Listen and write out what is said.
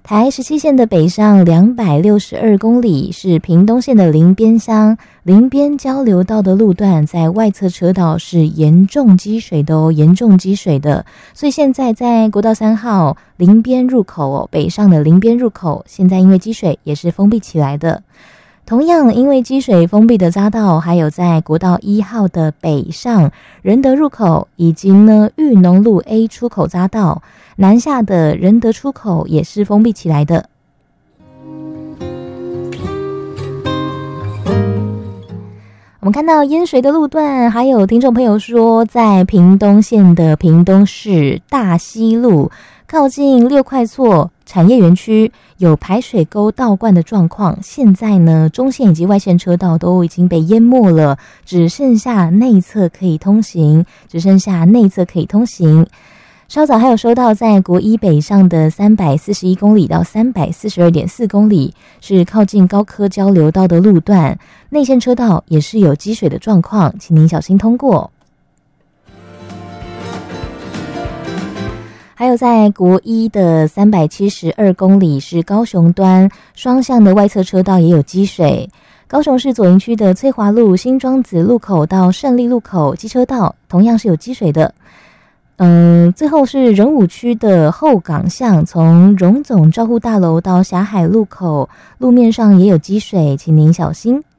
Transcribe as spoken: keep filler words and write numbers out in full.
台十七线的北上两百六十二公里是屏东县的林边乡林边交流道的路段，在外侧车道是严重积水的哦，严重积水的，所以现在在国道三号林边入口哦，北上的林边入口，现在因为积水也是封闭起来的。同样因为积水封闭的匝道，还有在国道一号的北上仁德入口，以及呢裕农路 A 出口匝道南下的仁德出口也是封闭起来的。我们看到淹水的路段，还有听众朋友说，在屏东县的屏东市大溪路靠近六块厝产业园区有排水沟倒灌的状况，现在呢中线以及外线车道都已经被淹没了，只剩下内侧可以通行，只剩下内侧可以通行。稍早还有收到在国一北上的三百四十一公里到三百四十二点四公里是靠近高科交流道的路段，内线车道也是有积水的状况，请您小心通过。还有在国一的三百七十二公里是高雄端双向的外侧车道也有积水，高雄市左营区的翠华路新庄子路口到胜利路口机车道同样是有积水的。嗯，最后是仁武区的后港巷，从荣总照护大楼到霞海路口路面上也有积水，请您小心。